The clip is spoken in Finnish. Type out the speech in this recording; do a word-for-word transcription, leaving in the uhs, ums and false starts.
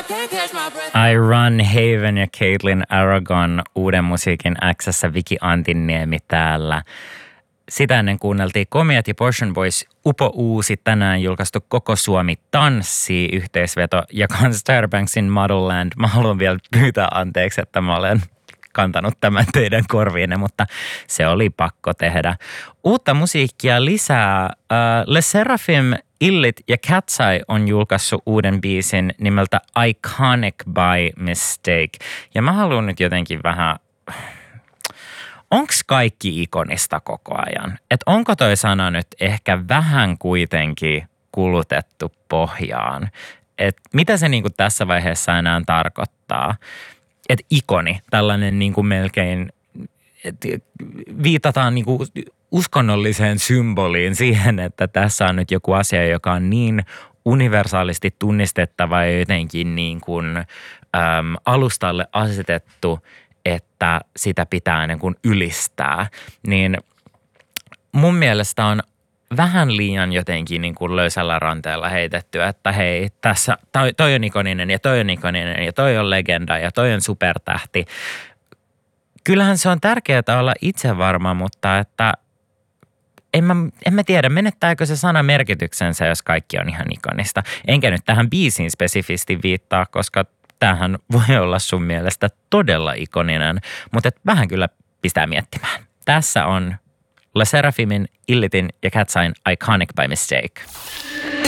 I Run, Haven ja Caitlin Aragon uuden musiikin X:ssä, Viki Antinniemi täällä. Sitä ennen kuunneltiin Komiat ja Portion Boys upo uusi tänään julkaistu Koko Suomi tanssii yhteisveto ja kans Tyra Banksin Motherland. Mä haluan vielä pyytää anteeksi, että mä olen kantanut tämän teidän korviinne, mutta se oli pakko tehdä. Uutta musiikkia lisää. Uh, Le Seraphim, Illit ja Cat's Eye on julkaissut uuden biisin nimeltä Iconic by Mistake. Ja mä haluan nyt jotenkin vähän... Onks kaikki ikonista koko ajan? Et onko toi sana nyt ehkä vähän kuitenkin kulutettu pohjaan? Et mitä se niinku tässä vaiheessa enää tarkoittaa? Et ikoni, tällainen niinku melkein, et viitataan niinku uskonnolliseen symboliin siihen, että tässä on nyt joku asia, joka on niin universaalisti tunnistettava ja jotenkin niin kuin, äm, alustalle asetettu, että sitä pitää niin kuin ylistää. Niin mun mielestä on vähän liian jotenkin niin kuin löysällä ranteella heitetty, että hei, tässä toi, toi on ikoninen ja toi on ikoninen ja toi on legenda ja toi on supertähti. Kyllähän se on tärkeää olla itsevarma, mutta että en mä, en mä tiedä, menettääkö se sana merkityksensä, jos kaikki on ihan ikonista. Enkä nyt tähän biisiin spesifisti viittaa, koska tämähän voi olla sun mielestä todella ikoninen, mutta et vähän kyllä pistää miettimään. Tässä on Le Seraphimin, Illitin ja Cat's Eyen Iconic by Mistake.